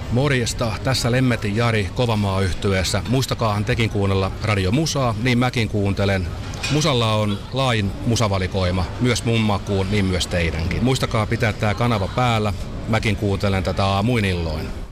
Morjesta, tässä Lemmetin Jari Kovamaa-yhtyeessä. Muistakaahan tekin kuunnella Radio Musaa, niin mäkin kuuntelen. Musalla on laajin musavalikoima, myös mun makuun, niin myös teidänkin. Muistakaa pitää tää kanava päällä, mäkin kuuntelen tätä aamuin illoin.